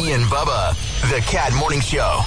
D and Bubba, the Cat Morning Show.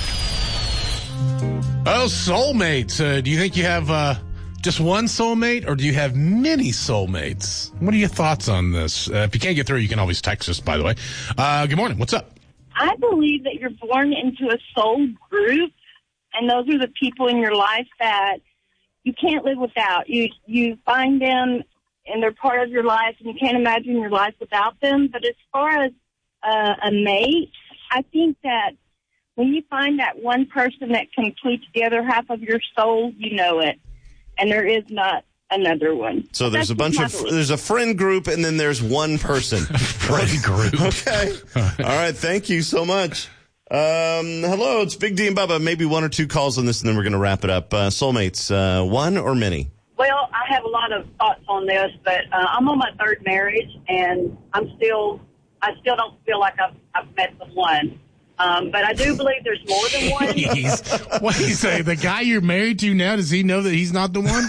Oh, soulmates. Do you think you have just one soulmate, or do you have many soulmates? What are your thoughts on this? If you can't get through, you can always text us, by the way. Good morning. What's up? I believe that you're born into a soul group, and those are the people in your life that you can't live without. You find them, and they're part of your life, and you can't imagine your life without them. But as far as a mate, I think that when you find that one person that completes the other half of your soul, you know it, and there is not another one. So there's there's a friend group, and then there's one person. Friend group. Okay. All right. Thank you so much. Hello, it's Big D and Bubba. Maybe one or two calls on this, and then we're going to wrap it up. Soulmates, one or many? Well, I have a lot of thoughts on this, but I'm on my third marriage, and I still don't feel like I've met the one. But I do believe there's more than one. Jeez. What do you say? The guy you're married to now, does he know that he's not the one?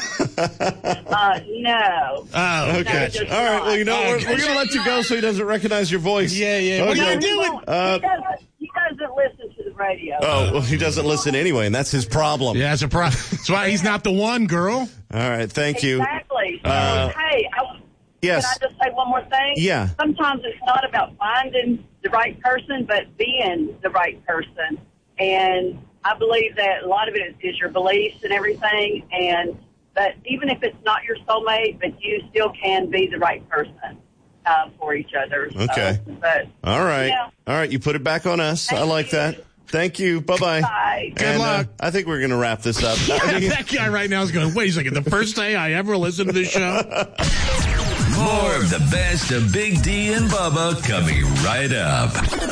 No. Oh, okay. No, all right. Well, you know, we're going to let you go so he doesn't recognize your voice. Yeah. Okay. What are you doing? He doesn't listen to the radio. Oh, well, he doesn't listen anyway, and that's his problem. Yeah, that's a problem. That's why he's not the one, girl. All right. Thank you. Exactly. Yes. Can I just say one more thing? Yeah. Sometimes it's not about finding the right person, but being the right person. And I believe that a lot of it is your beliefs and everything. But even if it's not your soulmate, but you still can be the right person for each other. Okay. All right. Yeah. All right. You put it back on us. I like that. Thank you. Bye-bye. Bye. Good luck. I think we're going to wrap this up. That guy right now is going, wait a second, the first day I ever listened to this show? More of the best of Big D and Bubba coming right up.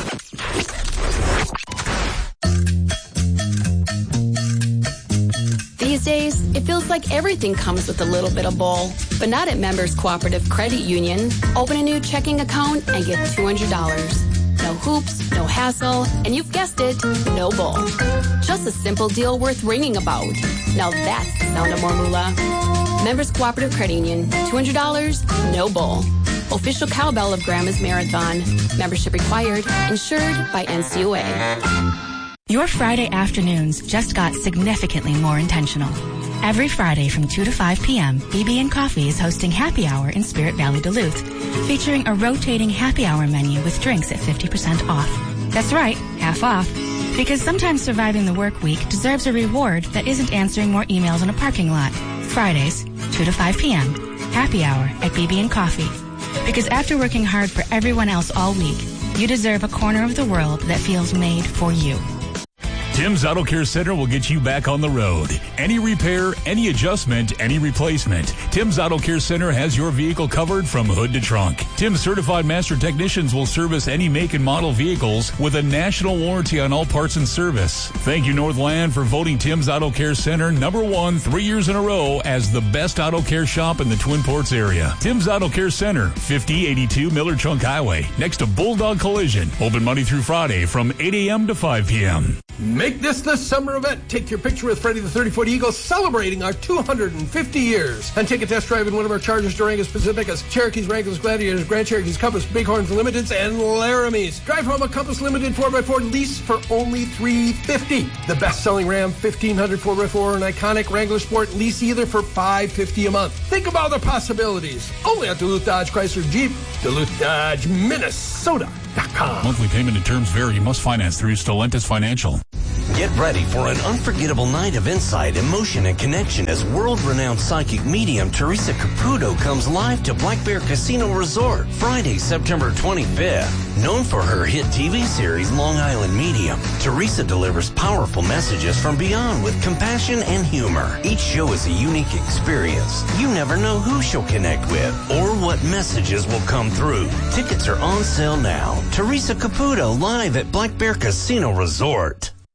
These days, it feels like everything comes with a little bit of bull. But not at Members Cooperative Credit Union. Open a new checking account and get $200. No hoops, no hassle, and you've guessed it, no bull. Just a simple deal worth ringing about. Now that's the sound of more moolah. Members Cooperative Credit Union, $200, no bull. Official cowbell of Grandma's Marathon. Membership required. Insured by NCUA. Your Friday afternoons just got significantly more intentional. Every Friday from 2 to 5 p.m., BB & Coffee is hosting Happy Hour in Spirit Valley, Duluth, featuring a rotating happy hour menu with drinks at 50% off. That's right, half off. Because sometimes surviving the work week deserves a reward that isn't answering more emails in a parking lot. Fridays, 2 to 5 p.m., Happy Hour at BB & Coffee. Because after working hard for everyone else all week, you deserve a corner of the world that feels made for you. Tim's Auto Care Center will get you back on the road. Any repair, any adjustment, any replacement. Tim's Auto Care Center has your vehicle covered from hood to trunk. Tim's certified master technicians will service any make and model vehicles with a national warranty on all parts and service. Thank you, Northland, for voting Tim's Auto Care Center #1 3 years in a row as the best auto care shop in the Twin Ports area. Tim's Auto Care Center, 5082 Miller Trunk Highway, next to Bulldog Collision. Open Monday through Friday from 8 a.m. to 5 p.m. Make this the summer event. Take your picture with Freddie the 30-foot Eagle celebrating our 250 years. And take a test drive in one of our Chargers, Durangos, Pacificas, Cherokees, Wranglers, Gladiators, Grand Cherokees, Compass, Bighorns, Limiteds, and Laramies. Drive home a Compass Limited 4x4 lease for only $350. The best-selling Ram 1500 4x4 and iconic Wrangler Sport lease either for $550 a month. Think about the possibilities. Only at Duluth Dodge Chrysler Jeep, Duluth Dodge, Minnesota.com. Monthly payment and terms vary. Must finance through Stellantis Financial. Get ready for an unforgettable night of insight, emotion, and connection as world-renowned psychic medium Teresa Caputo comes live to Black Bear Casino Resort Friday, September 25th. Known for her hit TV series Long Island Medium, Teresa delivers powerful messages from beyond with compassion and humor. Each show is a unique experience. You never know who she'll connect with or what messages will come through. Tickets are on sale now. Teresa Caputo live at Black Bear Casino Resort.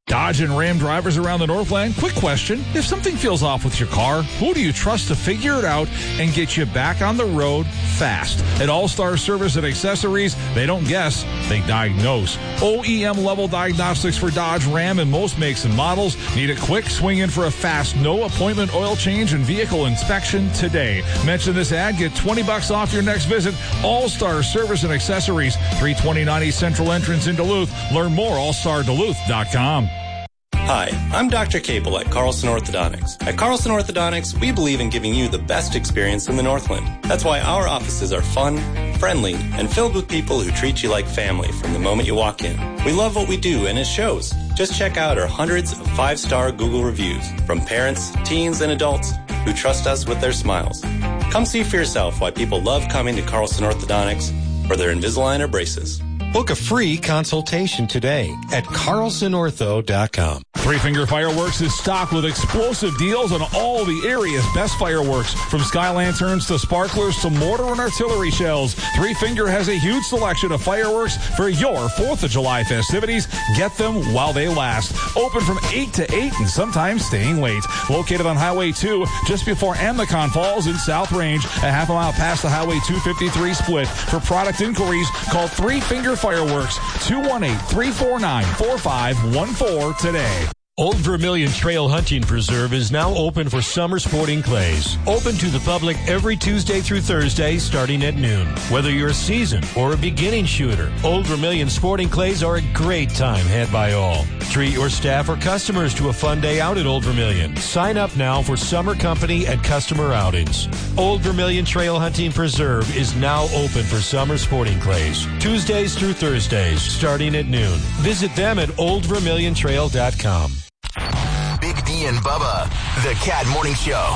Dodge and Ram drivers around the Northland, quick question. If something feels off with your car, who do you trust to figure it out and get you back on the road fast? At All-Star Service and Accessories, they don't guess, they diagnose. OEM-level diagnostics for Dodge, Ram, and most makes and models. Need it quick? Swing in for a fast, no-appointment oil change and vehicle inspection today. Mention this ad, get $20 off your next visit. All-Star Service and Accessories, 329 East Central Entrance in Duluth. Learn more, allstarduluth.com. Hi, I'm Dr. Cable at Carlson Orthodontics. At Carlson Orthodontics, we believe in giving you the best experience in the Northland. That's why our offices are fun, friendly, and filled with people who treat you like family from the moment you walk in. We love what we do, and it shows. Just check out our hundreds of 5-star Google reviews from parents, teens, and adults who trust us with their smiles. Come see for yourself why people love coming to Carlson Orthodontics for their Invisalign or braces. Book a free consultation today at carlsonortho.com. Three Finger Fireworks is stocked with explosive deals on all the area's best fireworks. From sky lanterns to sparklers to mortar and artillery shells, Three Finger has a huge selection of fireworks for your 4th of July festivities. Get them while they last. Open from 8 to 8 and sometimes staying late. Located on Highway 2 just before Amicon Falls in South Range, a half a mile past the Highway 253 split. For product inquiries, call Three Finger Fireworks, 218-349-4514 today. Old Vermilion Trail Hunting Preserve is now open for summer sporting clays. Open to the public every Tuesday through Thursday starting at noon. Whether you're a seasoned or a beginning shooter, Old Vermilion sporting clays are a great time had by all. Treat your staff or customers to a fun day out at Old Vermilion. Sign up now for summer company and customer outings. Old Vermilion Trail Hunting Preserve is now open for summer sporting clays. Tuesdays through Thursdays starting at noon. Visit them at oldvermiliontrail.com. Big D and Bubba, the Cat Morning Show.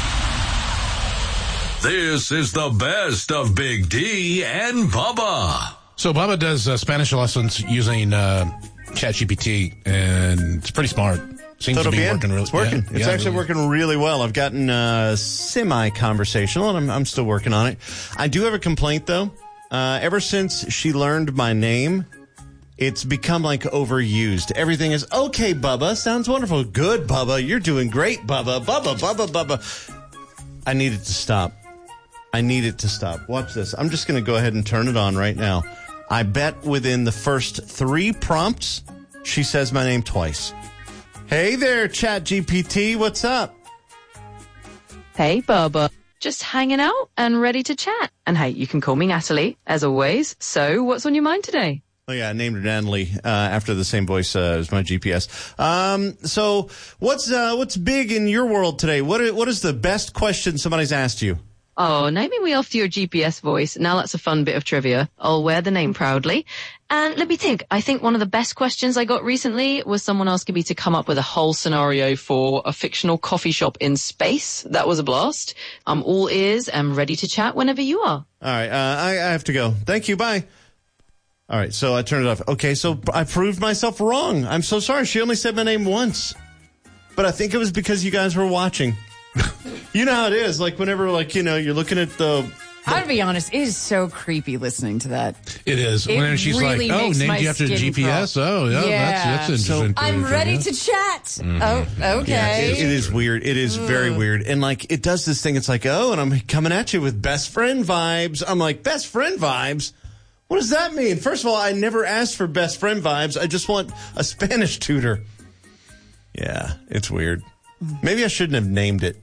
This is the best of Big D and Bubba. So Bubba does Spanish lessons using ChatGPT, and it's pretty smart. Seems to be working really. It's working. Yeah, it's actually working really well. I've gotten semi-conversational, and I'm still working on it. I do have a complaint, though. Ever since she learned my name, it's become like overused. Everything is, okay, Bubba, sounds wonderful. Good, Bubba, you're doing great, Bubba. Bubba. I need it to stop. Watch this. I'm just going to go ahead and turn it on right now. I bet within the first 3 prompts, she says my name twice. Hey there, ChatGPT, what's up? Hey, Bubba. Just hanging out and ready to chat. And hey, you can call me Natalie, as always. So what's on your mind today? Oh, yeah, I named her Natalie after the same voice as my GPS. So what's big in your world today? What is the best question somebody's asked you? Oh, naming me after your GPS voice. Now that's a fun bit of trivia. I'll wear the name proudly. And let me think. I think one of the best questions I got recently was someone asking me to come up with a whole scenario for a fictional coffee shop in space. That was a blast. I'm all ears and ready to chat whenever you are. All right, I have to go. Thank you, bye. All right, so I turned it off. Okay, so I proved myself wrong. I'm so sorry. She only said my name once. But I think it was because you guys were watching. You know how it is. Like, whenever, you're looking at the... I'm going to be honest, it is so creepy listening to that. It is. When she's really like, named you after the GPS? Crawl. Oh, yeah, that's interesting. I'm ready to chat. Mm-hmm. Oh, okay. Yeah, it is weird. It is very weird. And, it does this thing. It's like, and I'm coming at you with best friend vibes. I'm like, best friend vibes? What does that mean? First of all, I never asked for best friend vibes. I just want a Spanish tutor. Yeah, it's weird. Maybe I shouldn't have named it.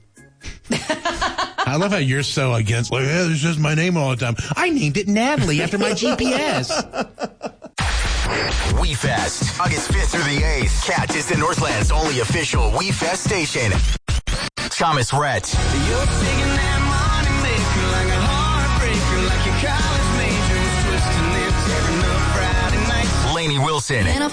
I love how you're so against, this is my name all the time. I named it Natalie after my GPS. WeFest, August 5th through the 8th. Cat is the Northland's only official WeFest station. Thomas Rhett. You're taking that money maker like a heartbreaker, like your college major was twisting it, tearing up Friday night. Lainey Wilson.